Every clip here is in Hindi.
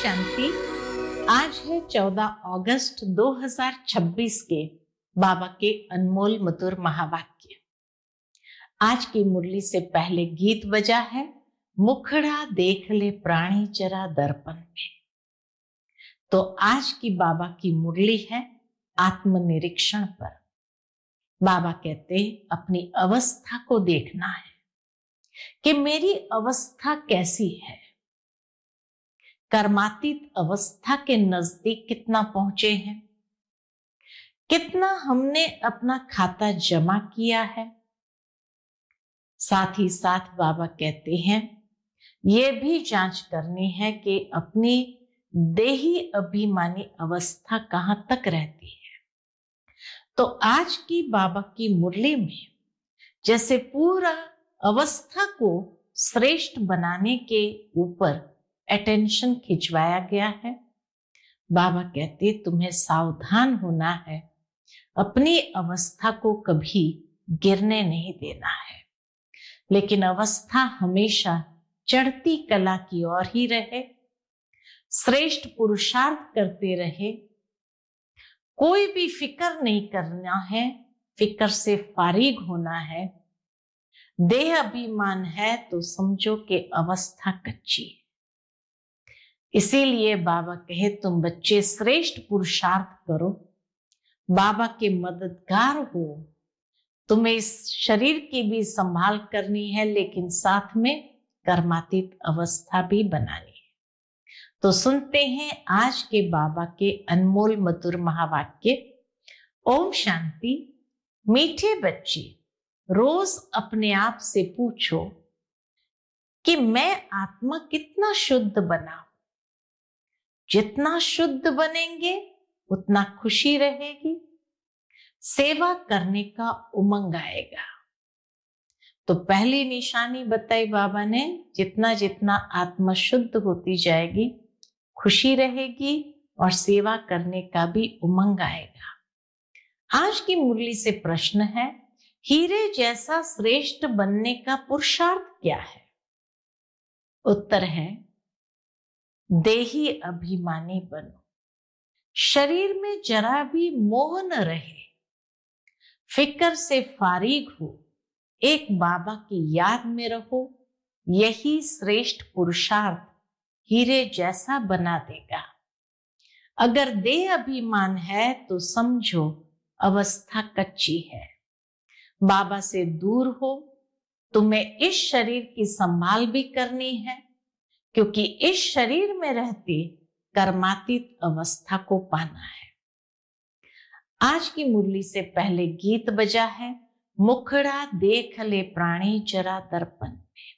शांति। आज है 14 अगस्त 2026 के बाबा के अनमोल मधुर महावाक्य। आज की मुरली से पहले गीत बजा है, मुखड़ा देख ले प्राणी जरा दर्पण में। तो आज की बाबा की मुरली है आत्मनिरीक्षण पर। बाबा कहते हैं अपनी अवस्था को देखना है कि मेरी अवस्था कैसी है। कर्मातीत अवस्था के नजदीक कितना पहुंचे हैं, कितना हमने अपना खाता जमा किया है। साथ ही साथ बाबा कहते हैं ये भी जांच करनी है कि अपनी देही अभिमानी अवस्था कहां तक रहती है। तो आज की बाबा की मुरली में जैसे पूरा अवस्था को श्रेष्ठ बनाने के ऊपर अटेंशन खिंचवाया गया है। बाबा कहते तुम्हें सावधान होना है, अपनी अवस्था को कभी गिरने नहीं देना है, लेकिन अवस्था हमेशा चढ़ती कला की ओर ही रहे, श्रेष्ठ पुरुषार्थ करते रहे। कोई भी फिक्र नहीं करना है, फिक्र से फारिग होना है। देह अभिमान है तो समझो कि अवस्था कच्ची है। इसीलिए बाबा कहे तुम बच्चे श्रेष्ठ पुरुषार्थ करो, बाबा के मददगार हो। तुम्हें इस शरीर की भी संभाल करनी है, लेकिन साथ में कर्मातीत अवस्था भी बनानी है। तो सुनते हैं आज के बाबा के अनमोल मधुर महावाक्य। ओम शांति। मीठे बच्चे, रोज अपने आप से पूछो कि मैं आत्मा कितना शुद्ध बना। जितना शुद्ध बनेंगे उतना खुशी रहेगी, सेवा करने का उमंग आएगा। तो पहली निशानी बताई बाबा ने, जितना जितना आत्मा शुद्ध होती जाएगी खुशी रहेगी और सेवा करने का भी उमंग आएगा। आज की मुरली से प्रश्न है, हीरे जैसा श्रेष्ठ बनने का पुरुषार्थ क्या है? उत्तर है, देही अभिमानी बनो, शरीर में जरा भी मोह न रहे, फिक्र से फारिग हो, एक बाबा की याद में रहो। यही श्रेष्ठ पुरुषार्थ हीरे जैसा बना देगा। अगर देह अभिमान है तो समझो अवस्था कच्ची है। बाबा से दूर हो, तुम्हें इस शरीर की संभाल भी करनी है, क्योंकि इस शरीर में रहते कर्मातीत अवस्था को पाना है। आज की मुरली से पहले गीत बजा है, मुखड़ा देख ले प्राणी जरा दर्पण में।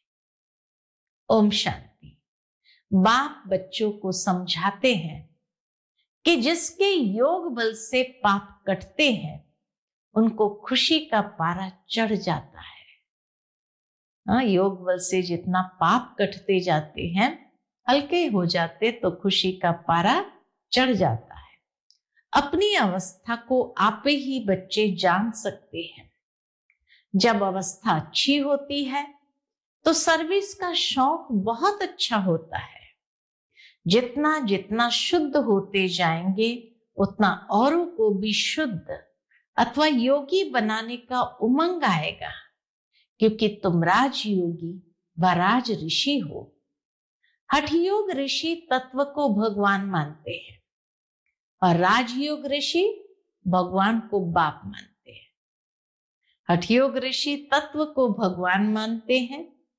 ओम शांति। बाप बच्चों को समझाते हैं कि जिसके योग बल से पाप कटते हैं उनको खुशी का पारा चढ़ जाता है। योग बल से जितना पाप कटते जाते हैं, हल्के हो जाते, तो खुशी का पारा चढ़ जाता है। अपनी अवस्था को आप ही बच्चे जान सकते हैं। जब अवस्था अच्छी होती है तो सर्विस का शौक बहुत अच्छा होता है। जितना जितना शुद्ध होते जाएंगे उतना औरों को भी शुद्ध अथवा योगी बनाने का उमंग आएगा, क्योंकि तुम राजयोगी व राज ऋषि हो। हठयोग ऋषि तत्व को भगवान मानते हैं और राजयोग ऋषि भगवान को बाप मानते हैं। हठयोग ऋषि तत्व को भगवान मानते हैं,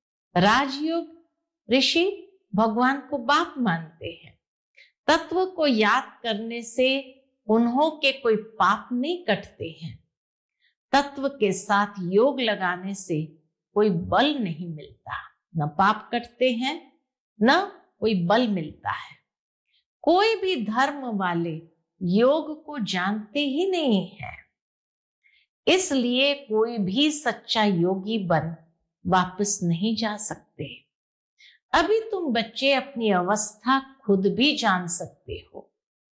राजयोग ऋषि भगवान को बाप मानते हैं। तत्व को याद करने से उन्हों के कोई पाप नहीं कटते हैं। तत्व के साथ योग लगाने से कोई बल नहीं मिलता, न पाप कटते हैं न कोई बल मिलता है। कोई भी धर्म वाले योग को जानते ही नहीं है, इसलिए कोई भी सच्चा योगी बन वापस नहीं जा सकते। अभी तुम बच्चे अपनी अवस्था खुद भी जान सकते हो।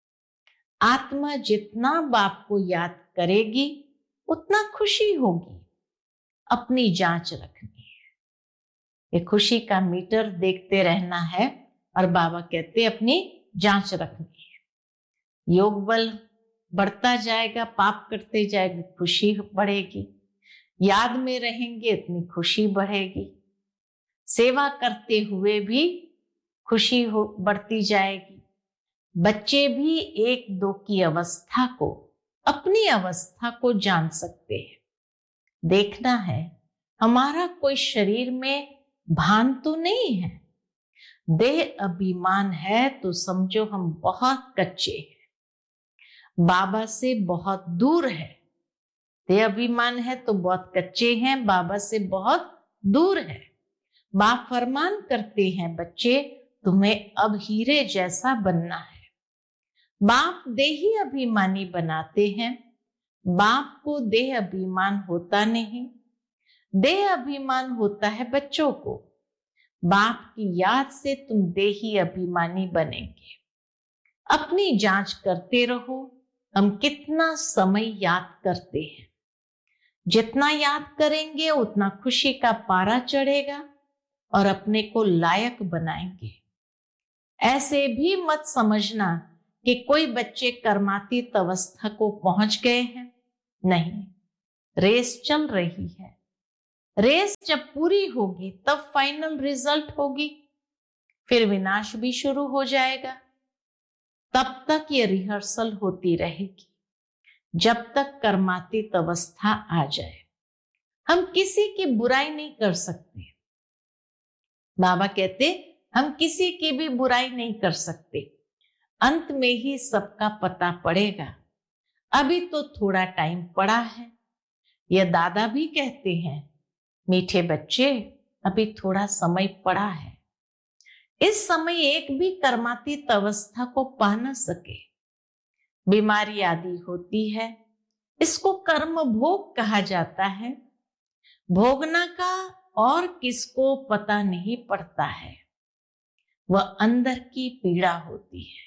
आत्मा जितना बाप को याद करेगी उतना खुशी होगी। अपनी जांच रखनी है, ये खुशी का मीटर देखते रहना है। और बाबा कहते अपनी जांच रखनी है। योग बल बढ़ता जाएगा, पाप करते जाएगा, खुशी बढ़ेगी। याद में रहेंगे, इतनी खुशी बढ़ेगी। सेवा करते हुए भी खुशी बढ़ती जाएगी। बच्चे भी एक दो की अवस्था को, अपनी अवस्था को जान सकते हैं। देखना है हमारा कोई शरीर में भान तो नहीं है। देह अभिमान है तो समझो हम बहुत कच्चे हैं, बाबा से बहुत दूर है। देह अभिमान है तो बहुत कच्चे हैं, बाबा से बहुत दूर है। बाप फरमान करते हैं, बच्चे तुम्हें अब हीरे जैसा बनना है। बाप देही अभिमानी बनाते हैं। बाप को देह अभिमान होता नहीं, देह अभिमान होता है बच्चों को। बाप की याद से तुम देही अभिमानी बनेंगे। अपनी जांच करते रहो, हम कितना समय याद करते हैं। जितना याद करेंगे उतना खुशी का पारा चढ़ेगा और अपने को लायक बनाएंगे। ऐसे भी मत समझना कि कोई बच्चे कर्मातीत अवस्था को पहुंच गए हैं। नहीं, रेस चल रही है। रेस जब पूरी होगी तब फाइनल रिजल्ट होगी, फिर विनाश भी शुरू हो जाएगा। तब तक ये रिहर्सल होती रहेगी, जब तक कर्मातीत अवस्था आ जाए। हम किसी की बुराई नहीं कर सकते। बाबा कहते हम किसी की भी बुराई नहीं कर सकते। अंत में ही सबका पता पड़ेगा। अभी तो थोड़ा टाइम पड़ा है। यह दादा भी कहते हैं, मीठे बच्चे अभी थोड़ा समय पड़ा है। इस समय एक भी कर्मातीत अवस्था को पा न सके। बीमारी आदि होती है, इसको कर्म भोग कहा जाता है। भोगना का और किसको पता नहीं पड़ता है, वह अंदर की पीड़ा होती है।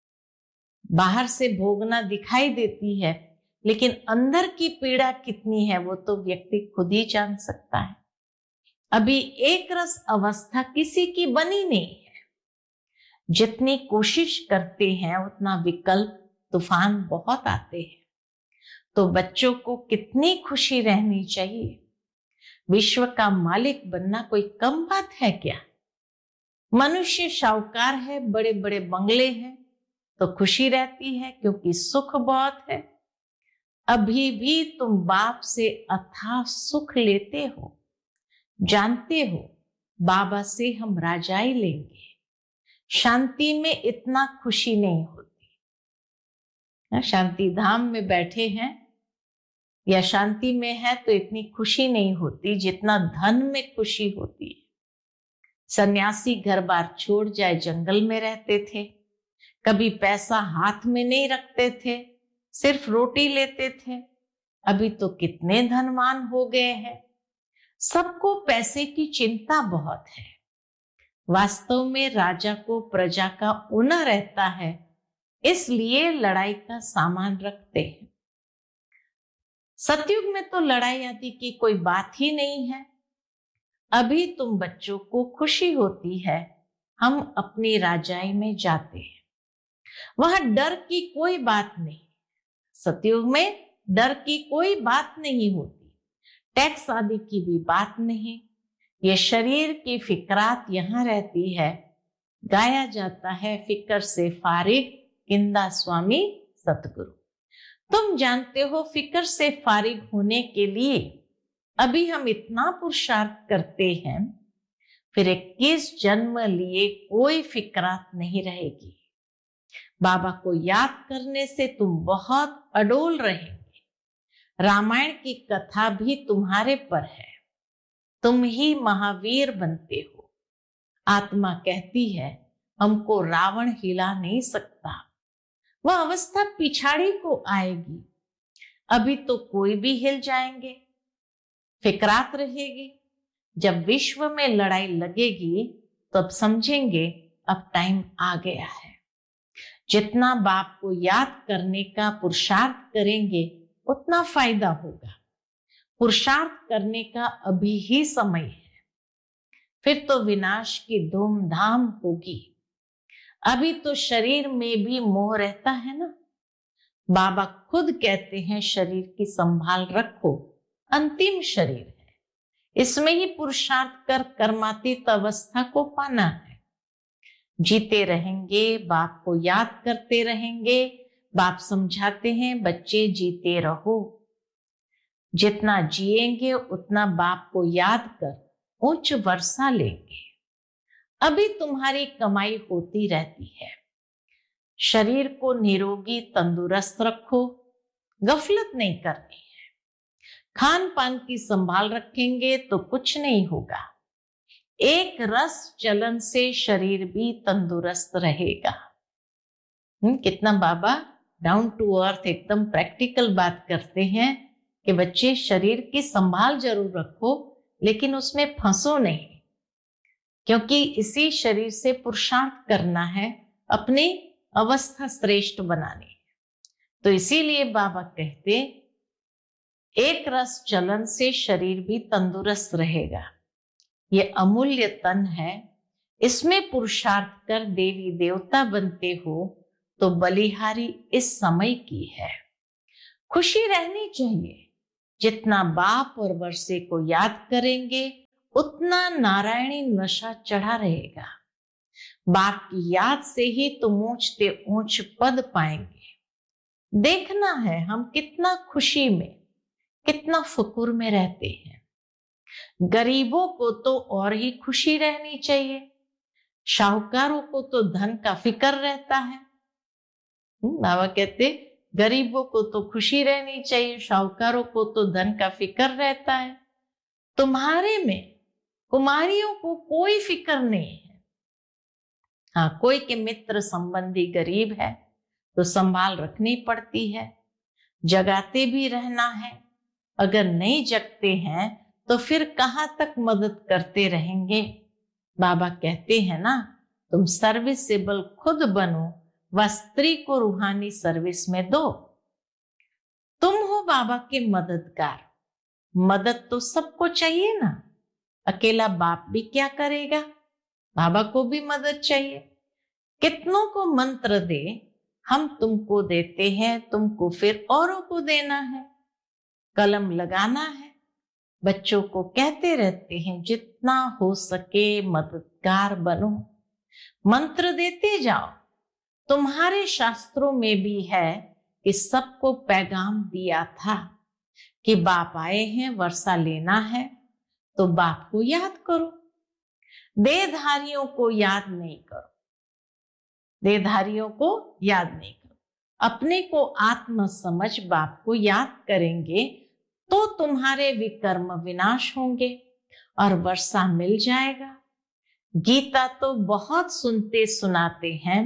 बाहर से भोगना दिखाई देती है, लेकिन अंदर की पीड़ा कितनी है वो तो व्यक्ति खुद ही जान सकता है। अभी एक रस अवस्था किसी की बनी नहीं है। जितनी कोशिश करते हैं उतना विकल्प तूफान बहुत आते हैं। तो बच्चों को कितनी खुशी रहनी चाहिए। विश्व का मालिक बनना कोई कम बात है क्या? मनुष्य शाहूकार है, बड़े बड़े बंगले हैं तो खुशी रहती है क्योंकि सुख बहुत है। अभी भी तुम बाप से अथाह सुख लेते हो। जानते हो बाबा से हम राजाई लेंगे। शांति में इतना खुशी नहीं होती। शांति धाम में बैठे हैं या शांति में है तो इतनी खुशी नहीं होती जितना धन में खुशी होती है। सन्यासी घर बार छोड़ जाए जंगल में रहते थे, कभी पैसा हाथ में नहीं रखते थे, सिर्फ रोटी लेते थे। अभी तो कितने धनवान हो गए हैं। सबको पैसे की चिंता बहुत है। वास्तव में राजा को प्रजा का ऊना रहता है, इसलिए लड़ाई का सामान रखते हैं। सतयुग में तो लड़ाई आदि की कोई बात ही नहीं है। अभी तुम बच्चों को खुशी होती है, हम अपनी राजाई में जाते हैं। वहां डर की कोई बात नहीं। सतयुग में डर की कोई बात नहीं होती, टैक्स आदि की भी बात नहीं। ये शरीर की फिक्रात यहां रहती है। गाया जाता है, फिक्र से फारिग किंदा स्वामी सतगुरु। तुम जानते हो फिक्र से फारिग होने के लिए अभी हम इतना पुरुषार्थ करते हैं, फिर 21 जन्म लिए कोई फिक्रात नहीं रहेगी। बाबा को याद करने से तुम बहुत अडोल रहेंगे। रामायण की कथा भी तुम्हारे पर है। तुम ही महावीर बनते हो। आत्मा कहती है हमको रावण हिला नहीं सकता। वह अवस्था पिछाड़ी को आएगी। अभी तो कोई भी हिल जाएंगे। फिक्रात रहेगी। जब विश्व में लड़ाई लगेगी तो अब समझेंगे अब टाइम आ गया है। जितना बाप को याद करने का पुरुषार्थ करेंगे उतना फायदा होगा। पुरुषार्थ करने का अभी ही समय है, फिर तो विनाश की धूमधाम होगी। अभी तो शरीर में भी मोह रहता है ना। बाबा खुद कहते हैं शरीर की संभाल रखो, अंतिम शरीर है, इसमें ही पुरुषार्थ कर कर्मातीत अवस्था को पाना है। जीते रहेंगे, बाप को याद करते रहेंगे। बाप समझाते हैं बच्चे जीते रहो, जितना जिएंगे उतना बाप को याद कर उच्च वर्षा लेंगे। अभी तुम्हारी कमाई होती रहती है। शरीर को निरोगी तंदुरुस्त रखो, गफलत नहीं करनी है। खान पान की संभाल रखेंगे तो कुछ नहीं होगा। एक रस चलन से शरीर भी तंदुरुस्त रहेगा। कितना बाबा डाउन टू अर्थ एकदम प्रैक्टिकल बात करते हैं कि बच्चे शरीर की संभाल जरूर रखो, लेकिन उसमें फंसो नहीं, क्योंकि इसी शरीर से पुरुषार्थ करना है, अपनी अवस्था श्रेष्ठ बनानी है। तो इसीलिए बाबा कहते एक रस चलन से शरीर भी तंदुरुस्त रहेगा। ये अमूल्य तन है, इसमें पुरुषार्थ कर देवी देवता बनते हो तो बलिहारी इस समय की है। खुशी रहनी चाहिए। जितना बाप और वर्षे को याद करेंगे उतना नारायणी नशा चढ़ा रहेगा। बाप की याद से ही तुम ऊंचते ऊंच पद पाएंगे। देखना है हम कितना खुशी में, कितना फुकुर में रहते हैं। गरीबों को तो और ही खुशी रहनी चाहिए। शाहूकारों को तो धन का फिक्र रहता है। बाबा कहते गरीबों को तो खुशी रहनी चाहिए, शाहूकारों को तो धन का फिक्र रहता है। तुम्हारे में कुमारियों को कोई फिक्र नहीं है। हाँ, कोई के मित्र संबंधी गरीब है तो संभाल रखनी पड़ती है, जगाते भी रहना है। अगर नहीं जगते हैं तो फिर कहाँ तक मदद करते रहेंगे। बाबा कहते हैं ना, तुम सर्विसेबल खुद बनो व स्त्री को रूहानी सर्विस में दो। तुम हो बाबा के मददगार। मदद तो सबको चाहिए ना, अकेला बाप भी क्या करेगा, बाबा को भी मदद चाहिए। कितनों को मंत्र दे, हम तुमको देते हैं, तुमको फिर औरों को देना है। कलम लगाना है। बच्चों को कहते रहते हैं जितना हो सके मददगार बनो, मंत्र देते जाओ। तुम्हारे शास्त्रों में भी है कि सबको पैगाम दिया था कि बाप आए हैं, वर्षा लेना है तो बाप को याद करो। देहधारियों को याद नहीं करो, देहधारियों को याद नहीं करो। अपने को आत्म समझ बाप को याद करेंगे तो तुम्हारे विकर्म विनाश होंगे और वर्षा मिल जाएगा। गीता तो बहुत सुनते सुनाते हैं,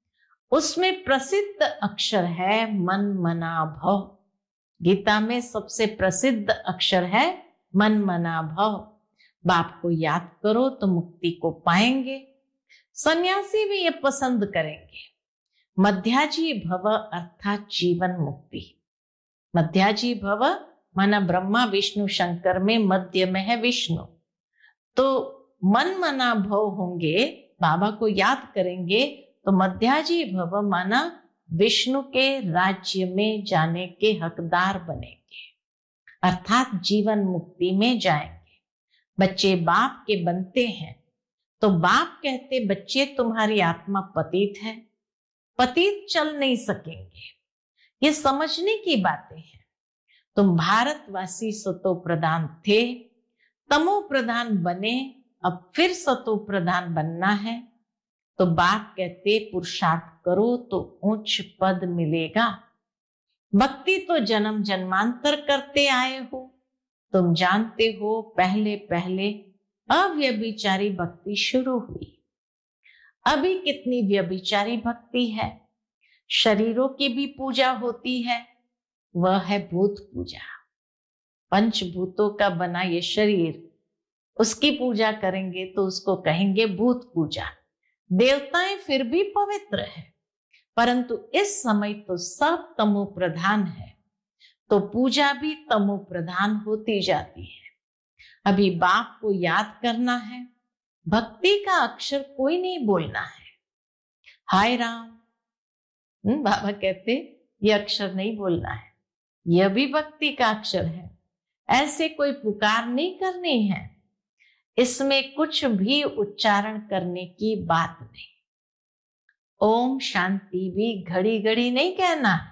उसमें प्रसिद्ध अक्षर है मन मना भव। गीता में सबसे प्रसिद्ध अक्षर है मन मना भव। बाप को याद करो तो मुक्ति को पाएंगे। सन्यासी भी ये पसंद करेंगे। मध्याजी भव अर्थात जीवन मुक्ति। मध्याजी भव माना ब्रह्मा विष्णु शंकर में मध्य में है विष्णु। तो मन मना भव होंगे, बाबा को याद करेंगे तो मध्याजी भव माना विष्णु के राज्य में जाने के हकदार बनेंगे, अर्थात जीवन मुक्ति में जाएंगे। बच्चे बाप के बनते हैं तो बाप कहते बच्चे तुम्हारी आत्मा पतित है, पतित चल नहीं सकेंगे। ये समझने की बातें हैं। तुम भारतवासी सतो प्रधान थे, तमो प्रधान बने, अब फिर सतो प्रधान बनना है। तो बाप कहते पुरुषार्थ करो तो उच्च पद मिलेगा। भक्ति तो जन्म जन्मांतर करते आए हो, तुम जानते हो पहले पहले अव्यभिचारी भक्ति शुरू हुई। अभी कितनी व्यभिचारी भक्ति है। शरीरों की भी पूजा होती है, वह है भूत पूजा। पंचभूतों का बना ये शरीर, उसकी पूजा करेंगे तो उसको कहेंगे भूत पूजा। देवताएं फिर भी पवित्र है, परंतु इस समय तो सब तमो प्रधान है, तो पूजा भी तमो प्रधान होती जाती है। अभी बाप को याद करना है। भक्ति का अक्षर कोई नहीं बोलना है। हाय राम। बाबा कहते ये अक्षर नहीं बोलना है, यह भी भक्ति का अक्षर है। ऐसे कोई पुकार नहीं करनी है, इसमें कुछ भी उच्चारण करने की बात नहीं। ओम शांति भी घड़ी घड़ी नहीं कहना है।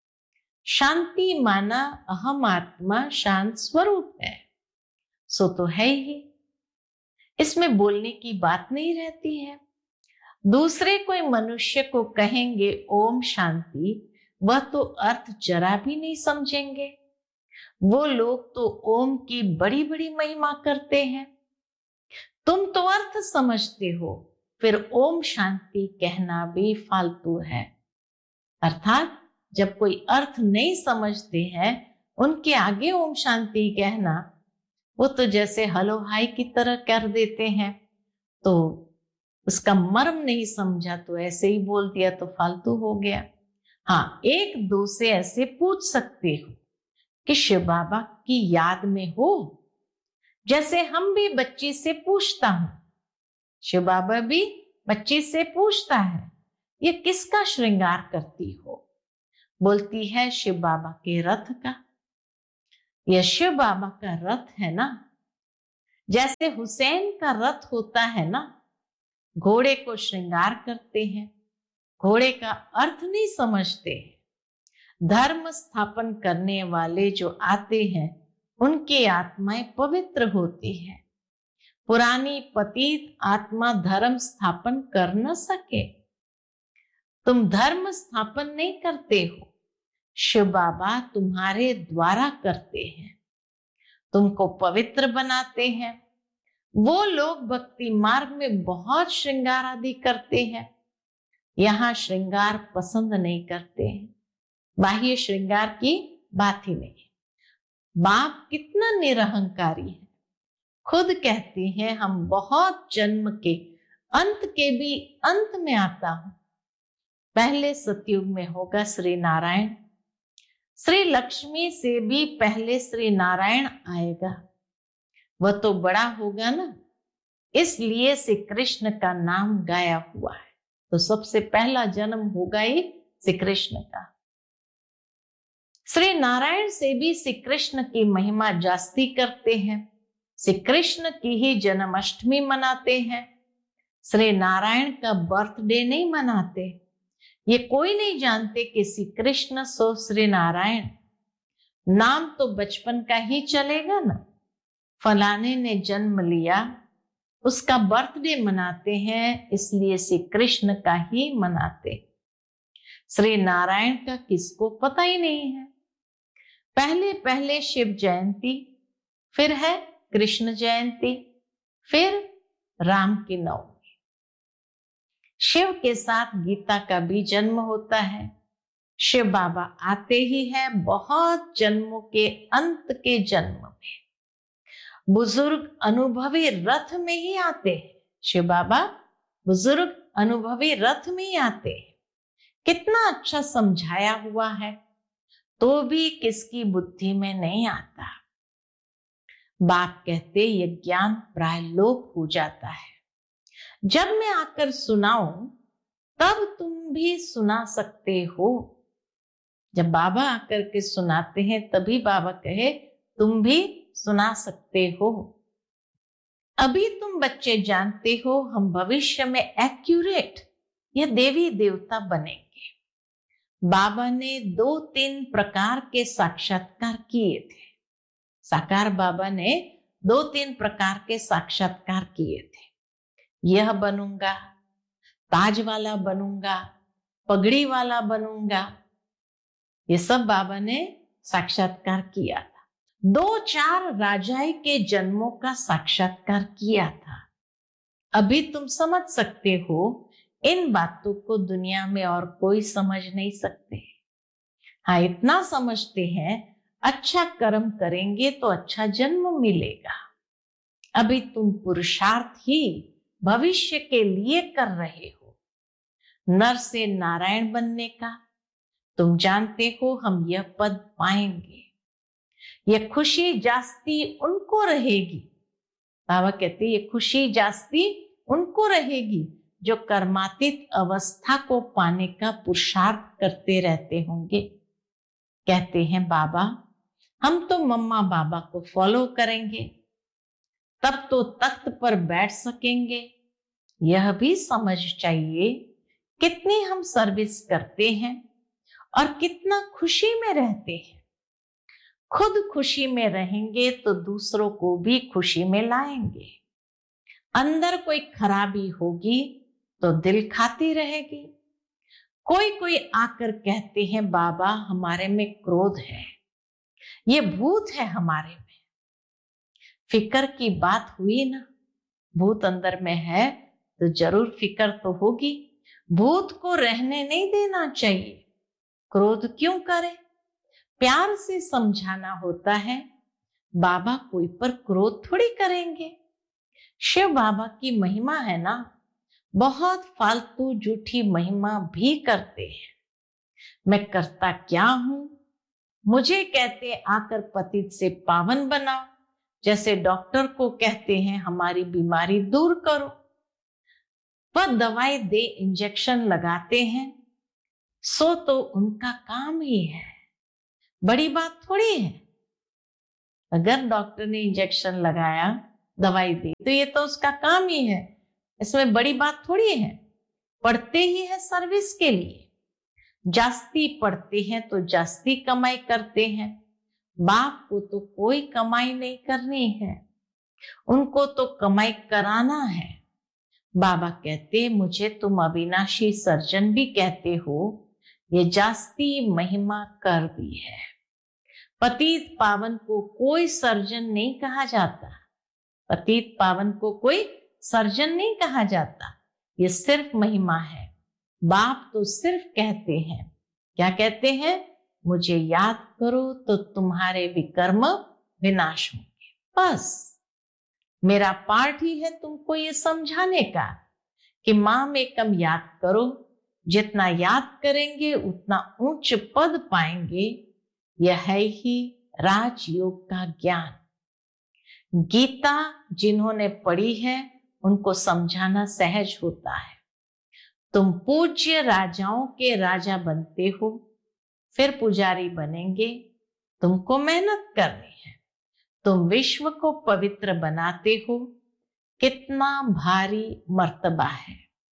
शांति माना अहम आत्मा शांत स्वरूप है, सो तो है ही, इसमें बोलने की बात नहीं रहती है। दूसरे कोई मनुष्य को कहेंगे ओम शांति, वह तो अर्थ जरा भी नहीं समझेंगे। वो लोग तो ओम की बड़ी बड़ी महिमा करते हैं, तुम तो अर्थ समझते हो, फिर ओम शांति कहना भी फालतू है। अर्थात जब कोई अर्थ नहीं समझते हैं, उनके आगे ओम शांति कहना, वो तो जैसे हलो हाय की तरह कर देते हैं। तो उसका मर्म नहीं समझा तो ऐसे ही बोल दिया तो फालतू हो गया। हाँ, एक दो से ऐसे पूछ सकते हो कि शिव बाबा की याद में हो, जैसे हम भी बच्ची से पूछता हूं, शिव बाबा भी बच्ची से पूछता है ये किसका श्रृंगार करती हो, बोलती है शिव बाबा के रथ का। यह शिव बाबा का रथ है ना, जैसे हुसैन का रथ होता है ना, घोड़े को श्रृंगार करते हैं, घोड़े का अर्थ नहीं समझते। धर्म स्थापन करने वाले जो आते हैं उनकी आत्माएं पवित्र होती हैं। पुरानी पतित आत्मा धर्म स्थापन कर न सके। तुम धर्म स्थापन नहीं करते हो, शिव बाबा तुम्हारे द्वारा करते हैं, तुमको पवित्र बनाते हैं। वो लोग भक्ति मार्ग में बहुत श्रृंगार आदि करते हैं, यहां श्रृंगार पसंद नहीं करते हैं, बाह्य श्रृंगार की बात ही नहीं। बाप कितना निरहंकारी है, खुद कहते हैं हम बहुत जन्म के अंत के भी अंत में आता हूं। पहले सतयुग में होगा श्री नारायण, श्री लक्ष्मी से भी पहले श्री नारायण आएगा, वह तो बड़ा होगा ना, इसलिए श्री कृष्ण का नाम गाया हुआ है। तो सबसे पहला जन्म होगा ही श्री कृष्ण का। श्री नारायण से भी श्री कृष्ण की महिमा जास्ती करते हैं, श्री कृष्ण की ही जन्माष्टमी मनाते हैं, श्री नारायण का बर्थडे नहीं मनाते। ये कोई नहीं जानते कि श्री कृष्ण सो श्री नारायण, नाम तो बचपन का ही चलेगा ना। फलाने ने जन्म लिया, उसका बर्थडे मनाते हैं, इसलिए श्री कृष्ण का ही मनाते। श्री नारायण का किसको पता ही नहीं है। पहले पहले शिव जयंती, फिर है कृष्ण जयंती, फिर राम की नवमी। शिव के साथ गीता का भी जन्म होता है। शिव बाबा आते ही हैं बहुत जन्मों के अंत के जन्म में। बुजुर्ग अनुभवी रथ में ही आते हैं, शिव बाबा बुजुर्ग अनुभवी रथ में ही आते हैं। कितना अच्छा समझाया हुआ है, तो भी किसकी बुद्धि में नहीं आता। बाप कहते ये ज्ञान प्राय लोप हो जाता है, जब मैं आकर सुनाऊं तब तुम भी सुना सकते हो। जब बाबा आकर के सुनाते हैं तभी बाबा कहे तुम भी सुना सकते हो। अभी तुम बच्चे जानते हो हम भविष्य में एक्यूरेट ये देवी देवता बनेंगे। बाबा ने 2-3 प्रकार के साक्षात्कार किए थे। साकार बाबा ने 2-3 प्रकार के साक्षात्कार किए थे। यह बनूंगा, ताज वाला बनूंगा, पगड़ी वाला बनूंगा, ये सब बाबा ने साक्षात्कार किया था। 2-4 राजाए के जन्मों का साक्षात्कार किया था। अभी तुम समझ सकते हो, इन बातों को दुनिया में और कोई समझ नहीं सकते। हाँ, इतना समझते हैं अच्छा कर्म करेंगे तो अच्छा जन्म मिलेगा। अभी तुम पुरुषार्थ ही भविष्य के लिए कर रहे हो, नर से नारायण बनने का। तुम जानते हो हम यह पद पाएंगे, यह खुशी जास्ती उनको रहेगी। बाबा कहते ये खुशी जास्ती उनको रहेगी जो कर्मातीत अवस्था को पाने का पुरुषार्थ करते रहते होंगे। कहते हैं बाबा हम तो मम्मा बाबा को फॉलो करेंगे, तब तो तख्त पर बैठ सकेंगे। यह भी समझ चाहिए कितनी हम सर्विस करते हैं और कितना खुशी में रहते हैं। खुद खुशी में रहेंगे तो दूसरों को भी खुशी में लाएंगे। अंदर कोई खराबी होगी तो दिल खाती रहेगी। कोई आकर कहते हैं बाबा हमारे में क्रोध है, ये भूत है हमारे में। फिक्र की बात हुई ना, भूत अंदर में है तो जरूर फिक्र तो होगी। भूत को रहने नहीं देना चाहिए। क्रोध क्यों करे? प्यार से समझाना होता है। बाबा कोई पर क्रोध थोड़ी करेंगे। शिव बाबा की महिमा है ना, बहुत फालतू झूठी महिमा भी करते हैं। मैं करता क्या हूं? मुझे कहते आकर पतित से पावन बनाओ, जैसे डॉक्टर को कहते हैं हमारी बीमारी दूर करो। वह दवाई दे इंजेक्शन लगाते हैं, सो तो उनका काम ही है, बड़ी बात थोड़ी है। अगर डॉक्टर ने इंजेक्शन लगाया दवाई दी तो ये तो उसका काम ही है, इसमें बड़ी बात थोड़ी है। पढ़ते ही है सर्विस के लिए, जास्ती पढ़ते हैं तो जास्ती कमाई करते हैं। बाप को तो कोई कमाई नहीं करनी है, उनको तो कमाई कराना है। बाबा कहते मुझे तुम अविनाशी सर्जन भी कहते हो, ये जास्ती महिमा कर दी है। पतित पावन को कोई सर्जन नहीं कहा जाता, पतित पावन को कोई सर्जन नहीं कहा जाता, ये सिर्फ महिमा है। बाप तो सिर्फ कहते हैं, क्या कहते हैं? मुझे याद करो तो तुम्हारे विकर्म विनाश होंगे। बस मेरा पार्ट ही है तुमको ये समझाने का कि माम एकम याद करो। जितना याद करेंगे उतना उच्च पद पाएंगे। यह है ही राजयोग का ज्ञान। गीता जिन्होंने पढ़ी है उनको समझाना सहज होता है। तुम पूज्य राजाओं के राजा बनते हो, फिर पुजारी बनेंगे। तुमको मेहनत करनी है। तुम विश्व को पवित्र बनाते हो, कितना भारी मर्तबा है।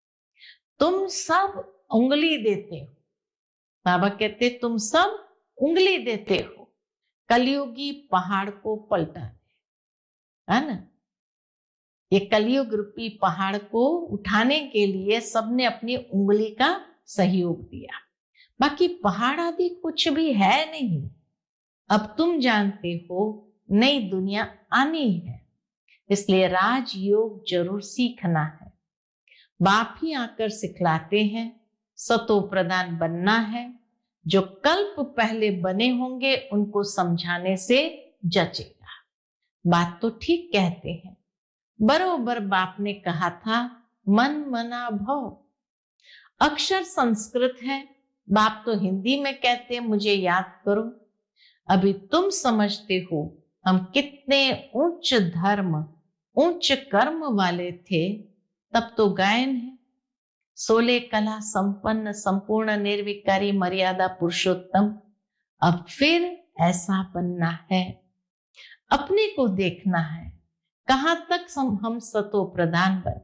तुम सब उंगली देते हो। बाबा कहते तुम सब उंगली देते हो, कलयुगी पहाड़ को पलटा दे, है ना। ये कलयुग रूपी पहाड़ को उठाने के लिए सबने अपनी उंगली का सहयोग दिया। बाकी पहाड़ आदि कुछ भी है नहीं। अब तुम जानते हो नई दुनिया आनी है, इसलिए राजयोग जरूर सीखना है। बाप ही आकर सिखलाते हैं। सतो प्रधान बनना है। जो कल्प पहले बने होंगे उनको समझाने से जचेगा। बात तो ठीक कहते हैं। बरोबर बाप ने कहा था मन मना भव। अक्षर संस्कृत है, बाप तो हिंदी में कहते हैं मुझे याद करो। अभी तुम समझते हो हम कितने उच्च धर्म उच्च कर्म वाले थे। तब तो गायन है 16 कला संपन्न संपूर्ण निर्विकारी मर्यादा पुरुषोत्तम। अब फिर ऐसा बनना है, अपने को देखना है कहां तक हम सतो प्रधान बने।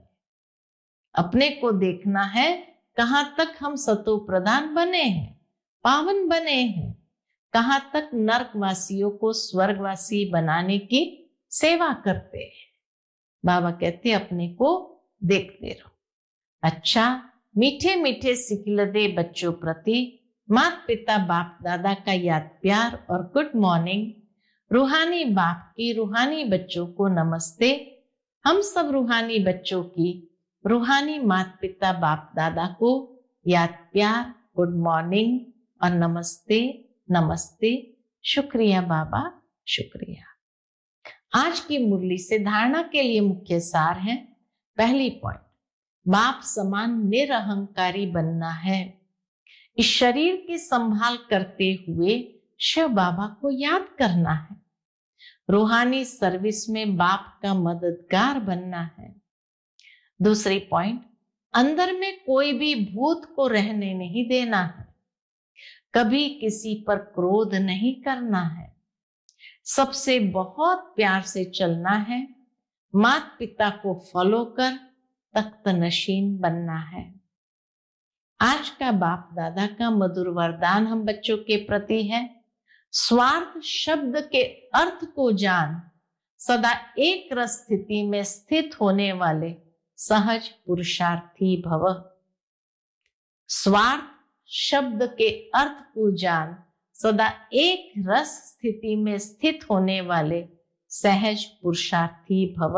अपने को देखना है कहां तक हम सतो प्रधान बने हैं, पावन बने हैं। कहां तक नरकवासियों को स्वर्गवासी बनाने की सेवा करते हैं। बाबा कहते अपने को देखते रहो। अच्छा, मीठे मीठे सिखिलदे बच्चों प्रति माता पिता बाप दादा का याद प्यार और गुड मॉर्निंग। रूहानी बाप की रूहानी बच्चों को नमस्ते। हम सब रूहानी बच्चों की रूहानी माता पिता बाप दादा को याद प्यार गुड मॉर्निंग और नमस्ते नमस्ते। शुक्रिया बाबा, शुक्रिया। आज की मुरली से धारणा के लिए मुख्य सार है। पहली पॉइंट, बाप समान निरहंकारी बनना है। इस शरीर की संभाल करते हुए शिव बाबा को याद करना है। रूहानी सर्विस में बाप का मददगार बनना है। दूसरी पॉइंट, अंदर में कोई भी भूत को रहने नहीं देना है, कभी किसी पर क्रोध नहीं करना है, सबसे बहुत प्यार से चलना है, माता पिता को फॉलो कर तख्त नशीन बनना है। आज का बाप दादा का मधुर वरदान हम बच्चों के प्रति है, स्वार्थ शब्द के अर्थ को जान, सदा एक रस स्थिति में स्थित होने वाले सहज पुरुषार्थी भव। स्वार्थ शब्द के अर्थ को जान, सदा एक रस स्थिति में स्थित होने वाले सहज पुरुषार्थी भव।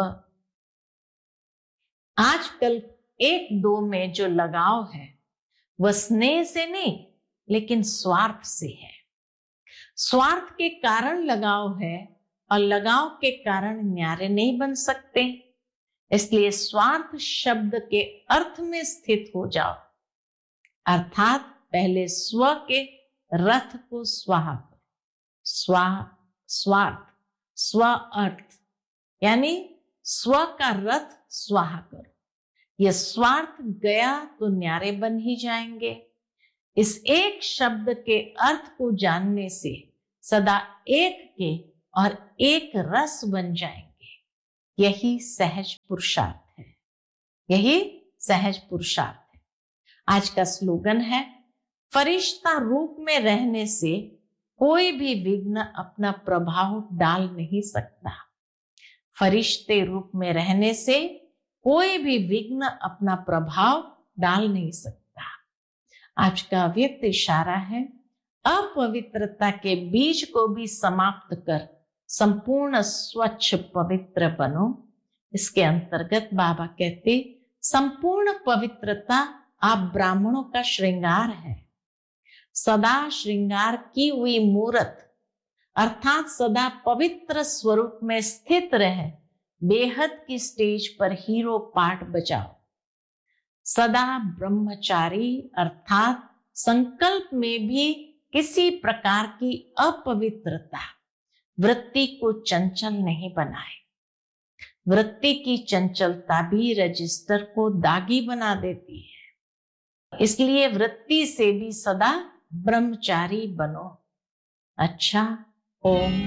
आजकल एक दो में जो लगाव है वह स्नेह से नहीं लेकिन स्वार्थ से है। स्वार्थ के कारण लगाव है और लगाव के कारण न्यारे नहीं बन सकते, इसलिए स्वार्थ शब्द के अर्थ में स्थित हो जाओ, अर्थात पहले स्व के रथ को स्वाहा करो। स्वार्थ स्व अर्थ यानी स्व का रथ स्वाहा करो। यह स्वार्थ गया तो न्यारे बन ही जाएंगे। इस एक शब्द के अर्थ को जानने से सदा एक के और एक रस बन जाएंगे। यही सहज पुरुषार्थ है, यही सहज पुरुषार्थ है। आज का स्लोगन है, फरिश्ता रूप में रहने से कोई भी विघ्न अपना प्रभाव डाल नहीं सकता। फरिश्ते रूप में रहने से कोई भी विघ्न अपना प्रभाव डाल नहीं सकता। आज का व्यक्त इशारा है, अपवित्रता के बीज को भी समाप्त कर संपूर्ण स्वच्छ पवित्र बनो। इसके अंतर्गत बाबा कहते, संपूर्ण पवित्रता आप ब्राह्मणों का श्रृंगार है। सदा श्रृंगार की हुई मूर्त अर्थात सदा पवित्र स्वरूप में स्थित रहे बेहद की स्टेज पर हीरो पार्ट बजाओ। सदा ब्रह्मचारी अर्थात संकल्प में भी किसी प्रकार की अपवित्रता वृत्ति को चंचल नहीं बनाए। वृत्ति की चंचलता भी रजिस्टर को दागी बना देती है, इसलिए वृत्ति से भी सदा ब्रह्मचारी बनो। अच्छा, ओम